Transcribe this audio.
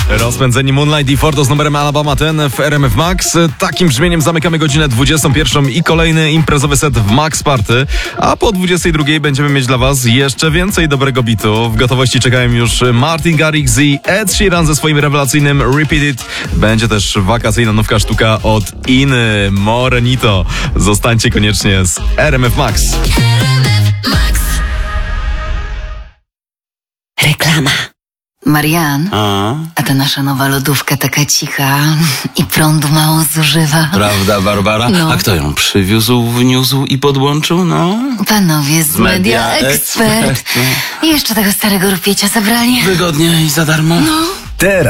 Rozpędzeni Moonlight i Fordo z numerem Alabama ten w RMF Max. Takim brzmieniem zamykamy godzinę 21 i kolejny imprezowy set w Max Party. A po 22 będziemy mieć dla Was jeszcze więcej dobrego bitu. W gotowości czekają już Martin Garrix i Ed Sheeran ze swoim rewelacyjnym Repeat It. Będzie też wakacyjna nówka sztuka od Iny Morenito. Zostańcie koniecznie z RMF Max. Reklama. Marian, a ta nasza nowa lodówka taka cicha i prądu mało zużywa. Prawda, Barbara? No. A kto ją przywiózł, wniósł i podłączył? No. Panowie z Media Expert. I jeszcze tego starego rupiecie zabrali. Wygodnie i za darmo? No. Teraz